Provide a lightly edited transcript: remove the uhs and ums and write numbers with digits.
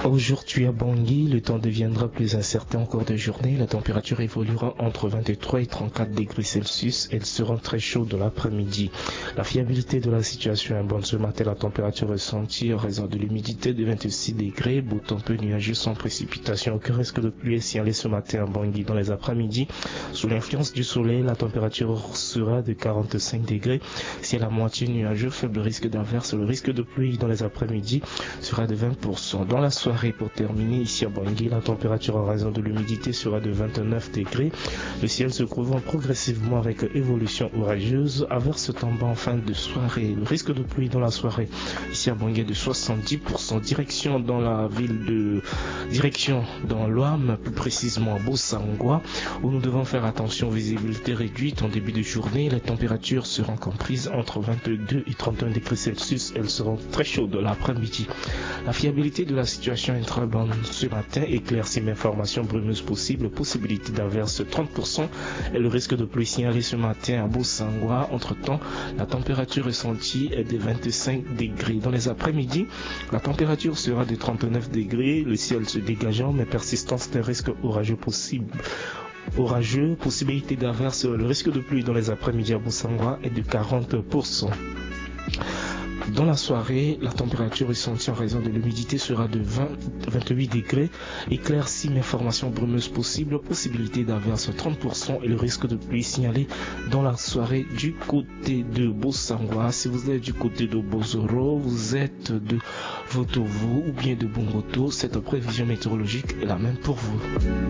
Aujourd'hui à Bangui, le temps deviendra plus incertain en cours de journée. La température évoluera entre 23 et 34 degrés Celsius. Elle sera très chaude de l'après-midi. La fiabilité de la situation est bonne. Ce matin, la température ressentie en raison de l'humidité de 26 degrés. Beau temps peu nuageux sans précipitation. Aucun risque de pluie est signalé ce matin à Bangui. Dans les après-midi, sous l'influence du soleil, la température sera de 45 degrés. Ciel à moitié nuageux, faible risque d'averse. Le risque de pluie dans les après-midi sera de 20%. Dans la soirée, pour terminer, ici à Bangui, la température en raison de l'humidité sera de 29 degrés. Le ciel se couvrant progressivement avec évolution orageuse, averse tombant en fin de soirée. Le risque de pluie dans la soirée, ici à Bangui, de 70%. Direction dans l'Ouam, plus précisément à Bosangwa, où nous devons faire attention. Visibilité réduite en début de journée. Les températures seront comprises entre 22 et 31 degrés Celsius. Elles seront très chaudes l'après-midi. La fiabilité de la situation est très bonne ce matin. Éclaircies mais informations brumeuses possibles. Possibilité d'averse 30% et le risque de pluie signalé ce matin à Bosangwa. Entre-temps, la température ressentie est de 25 degrés. Dans les après-midi, la température sera de 39 degrés. Le ciel se dégageant mais persistance d'un risque orageux possible. Possibilité d'averse. Le risque de pluie dans les après-midi à Bosangwa est de 40%. Dans la soirée, la température ressentie en raison de l'humidité sera de 28 degrés. Éclaircies mais formations brumeuses possibles. Possibilité d'averse 30% et le risque de pluie signalé dans la soirée du côté de Bosangwa. Si vous êtes du côté de Bozoro, vous êtes de Votovo ou bien de Bongoto, cette prévision météorologique est la même pour vous.